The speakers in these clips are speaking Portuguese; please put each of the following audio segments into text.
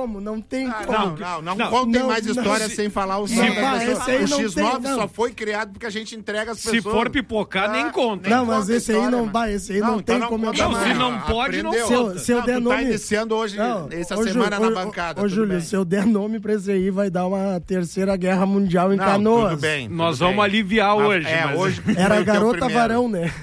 como. Não contem mais histórias sem falar o nome da pessoa. O X9 só foi criado porque a gente entrega as pessoas. Se for pipocar, nem conta. Não, mas esse aí não vai, esse aí não tem como. Se não pode, não conta. Se eu der nome... Tá iniciando hoje, essa semana na bancada. Ô, Júlio, se eu der nome pra esse aí, vai dar uma terceira guerra mundial em Canoas. Tudo bem. Nós vamos aliviar hoje. Hoje era a garota varão, né?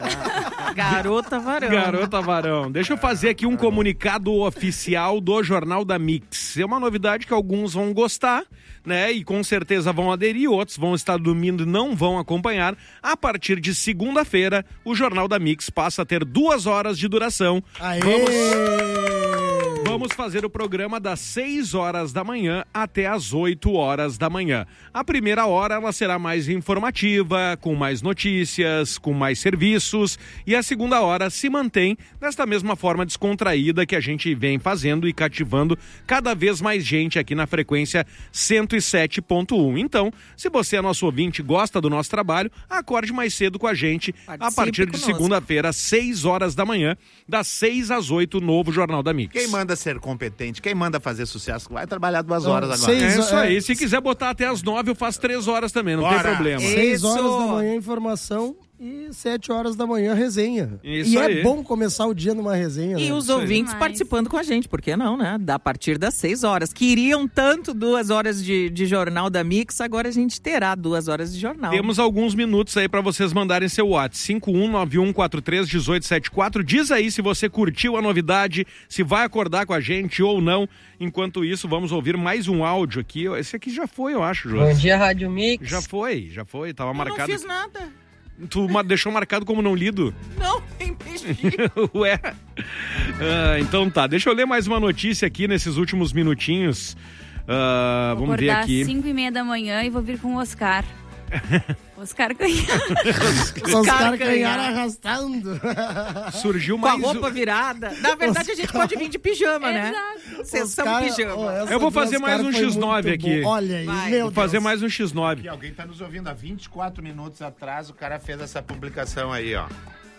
Garota varão. Deixa eu fazer aqui um comunicado oficial do Jornal da Mix. É uma novidade que alguns vão gostar, né? E com certeza vão aderir, outros vão estar dormindo e não vão acompanhar. A partir de segunda-feira, o Jornal da Mix passa a ter 2 horas de duração. Vamos fazer o programa das 6 horas da manhã até as 8 horas da manhã. A primeira hora ela será mais informativa, com mais notícias, com mais serviços, e a segunda hora se mantém desta mesma forma descontraída que a gente vem fazendo e cativando cada vez mais gente aqui na frequência 107.1. Então, se você é nosso ouvinte e gosta do nosso trabalho, acorde mais cedo com a gente. Participe a partir de segunda-feira, 6 horas da manhã, das 6 às 8, novo Jornal da Mix. Quem manda ser competente, quem manda fazer sucesso, vai trabalhar 2 horas agora. É isso aí. Se quiser botar até as 9, eu faço 3 horas também, não tem problema. 6 horas da manhã, informação. E 7 horas da manhã, resenha. Isso aí. É bom começar o dia numa resenha. E né? os ouvintes participando com a gente, por que não, né? A partir das 6 horas. Queriam tanto 2 horas de Jornal da Mix, agora a gente terá 2 horas de jornal. Temos alguns minutos aí pra vocês mandarem seu WhatsApp. 5191431874. Diz aí se você curtiu a novidade, se vai acordar com a gente ou não. Enquanto isso, vamos ouvir mais um áudio aqui. Esse aqui já foi, eu acho, Jô. Bom dia, Rádio Mix. Já foi. Tava marcado. Eu não fiz nada. Tu deixou marcado como não lido? Não, nem mexi. Ué? Então tá, deixa eu ler mais uma notícia aqui nesses últimos minutinhos. Vamos ver aqui. 5:30 da manhã e vou vir com o Oscar. Oscar Canhar. Oscar Canhar arrastando. Surgiu com mais a roupa virada. Na verdade, a gente pode vir de pijama, né? Sessão pijama. Eu vou fazer mais um X9 aqui. Olha aí, vou fazer mais um X9. Aqui, alguém tá nos ouvindo há 24 minutos atrás, o cara fez essa publicação aí, ó.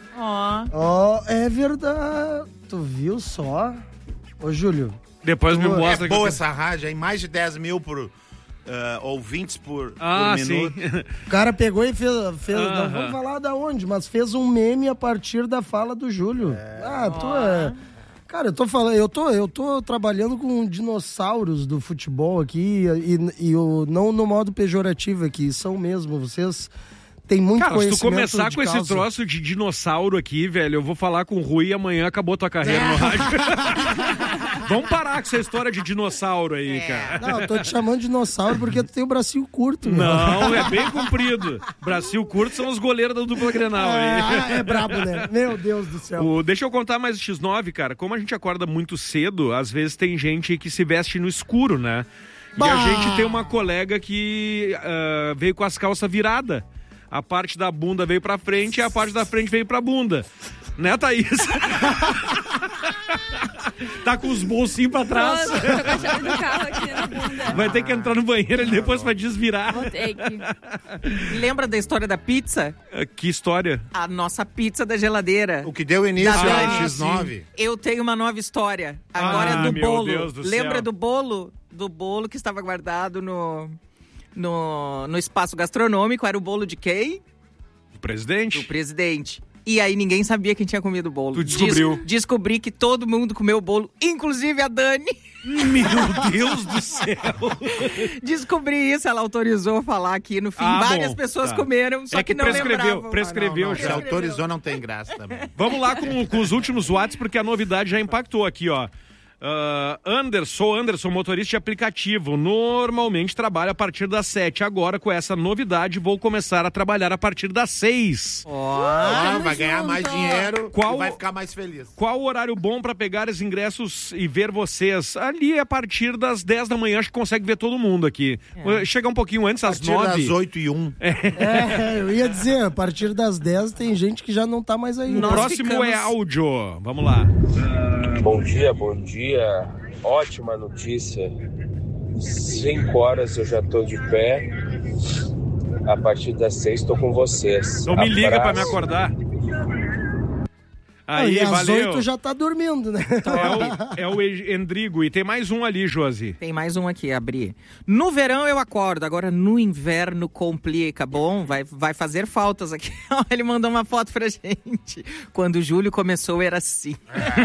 É verdade. Tu viu só? Ô, Júlio. Depois me mostra. É boa essa rádio aí, mais de 10 mil por... ouvintes por minuto. Sim. O cara pegou e fez não vamos falar da onde, mas fez um meme a partir da fala do Júlio. Cara, eu tô falando, eu tô trabalhando com dinossauros do futebol aqui e não no modo pejorativo aqui, são mesmo, vocês têm muito conhecimento. Se tu começar com esse troço de dinossauro aqui, velho, eu vou falar com o Rui e amanhã acabou tua carreira no rádio. Vamos parar com essa história de dinossauro aí, cara. Não, eu tô te chamando de dinossauro porque tu tem o bracinho curto. Não, é bem comprido. Bracinho curto são os goleiros da dupla Grenal aí. É brabo, né? Meu Deus do céu. Deixa eu contar mais o X9, cara. Como a gente acorda muito cedo, às vezes tem gente que se veste no escuro, né? E a gente tem uma colega que veio com as calças viradas. A parte da bunda veio pra frente e a parte da frente veio pra bunda. Né, Thaís? Tá com os bolsinhos pra trás. Nossa, tô com a chave do carro aqui na bunda. Vai ter que entrar no banheiro e depois vai desvirar. Vou ter que... Lembra da história da pizza? Que história? A nossa pizza da geladeira. O que deu início ao X9. Eu tenho uma nova história. Agora é do meu bolo. Deus do Lembra céu. do bolo? Do bolo que estava guardado no espaço gastronômico. Era o bolo de quem? Do presidente? Do presidente. E aí ninguém sabia quem tinha comido o bolo. Tu descobriu. Descobri que todo mundo comeu o bolo, inclusive a Dani. Meu Deus do céu. Descobri isso, ela autorizou falar aqui no fim. Várias pessoas comeram, só que não lembravam. Prescreveu já. Se autorizou, não tem graça também. Vamos lá com os últimos watts, porque a novidade já impactou aqui, ó. Anderson, motorista de aplicativo, normalmente trabalha a partir das 7. Agora, com essa novidade, vou começar a trabalhar a partir das 6. Vai ganhar mais dinheiro e vai ficar mais feliz. Qual o horário bom para pegar os ingressos e ver vocês? Ali, a partir das 10 da manhã, acho que consegue ver todo mundo aqui. Chegar um pouquinho antes, às 9. A partir das 8h01. Eu ia dizer, a partir das 10 tem gente que já não tá mais aí. O próximo é áudio. Vamos lá. Bom dia. Ótima notícia. 5 horas eu já tô de pé. A partir das 6 tô com vocês. Então me liga pra me acordar. Aí, às valeu. 8 já tá dormindo, né? É o Endrigo. E tem mais um ali, Josi. Tem mais um aqui, abri. No verão eu acordo, agora no inverno complica. Bom, vai fazer faltas aqui. Ele mandou uma foto pra gente. Quando o julho começou era assim.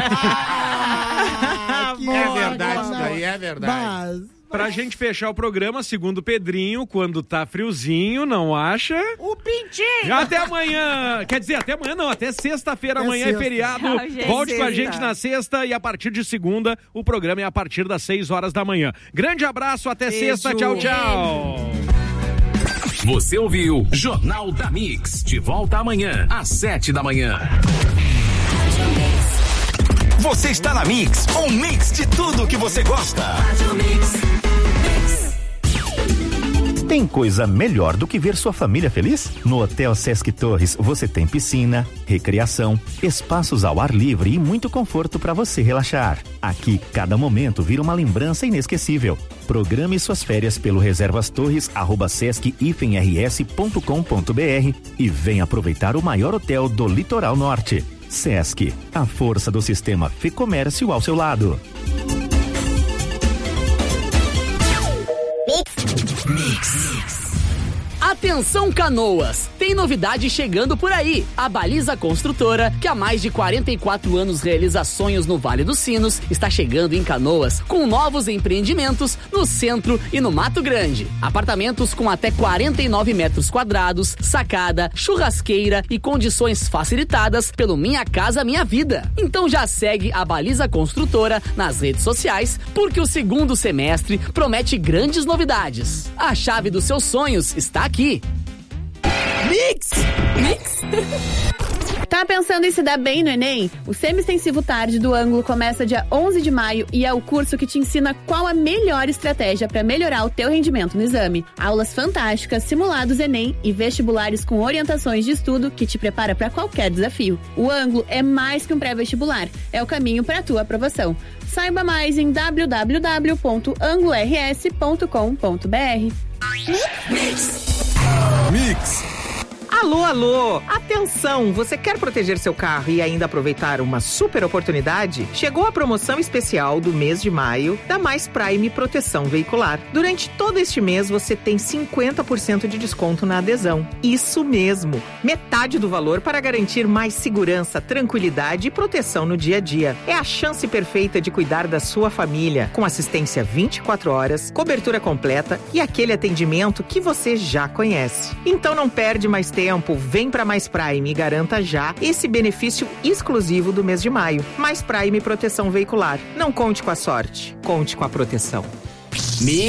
É verdade, isso daí é verdade. Pra gente fechar o programa, segundo o Pedrinho, quando tá friozinho, não acha? O pintinho! Até amanhã! Quer dizer, até amanhã não, até sexta-feira. Amanhã é feriado. Volte com a gente na sexta e a partir de segunda, o programa é a partir das 6 horas da manhã. Grande abraço, até sexta. Tchau, tchau. Você ouviu Jornal da Mix. De volta amanhã, às 7 da manhã. Você está na Mix, um mix de tudo que você gosta. Tem coisa melhor do que ver sua família feliz? No Hotel Sesc Torres você tem piscina, recreação, espaços ao ar livre e muito conforto para você relaxar. Aqui, cada momento vira uma lembrança inesquecível. Programe suas férias pelo reservastorres@sesc-rs.com.br e venha aproveitar o maior hotel do Litoral Norte. Sesc, a força do sistema Fê-Comércio ao seu lado. Mix. Atenção, Canoas! Tem novidade chegando por aí. A Baliza Construtora, que há mais de 44 anos realiza sonhos no Vale dos Sinos, está chegando em Canoas com novos empreendimentos no centro e no Mato Grande. Apartamentos com até 49 metros quadrados, sacada, churrasqueira e condições facilitadas pelo Minha Casa Minha Vida. Então já segue a Baliza Construtora nas redes sociais, porque o segundo semestre promete grandes novidades. A chave dos seus sonhos está aqui. Mix! Tá pensando em se dar bem no Enem? O Semi-Extensivo Tarde do Ângulo começa dia 11 de maio e é o curso que te ensina qual a melhor estratégia para melhorar o teu rendimento no exame. Aulas fantásticas, simulados Enem e vestibulares com orientações de estudo que te prepara para qualquer desafio. O Ângulo é mais que um pré-vestibular, é o caminho para a tua aprovação. Saiba mais em www.anglo-rs.com.br. Mix. Alô! Atenção! Você quer proteger seu carro e ainda aproveitar uma super oportunidade? Chegou a promoção especial do mês de maio da Mais Prime Proteção Veicular. Durante todo este mês você tem 50% de desconto na adesão. Isso mesmo! Metade do valor para garantir mais segurança, tranquilidade e proteção no dia a dia. É a chance perfeita de cuidar da sua família, com assistência 24 horas, cobertura completa e aquele atendimento que você já conhece. Então não perde mais tempo, vem para Mais Prime e garanta já esse benefício exclusivo do mês de maio. Mais Prime Proteção Veicular. Não conte com a sorte, conte com a proteção.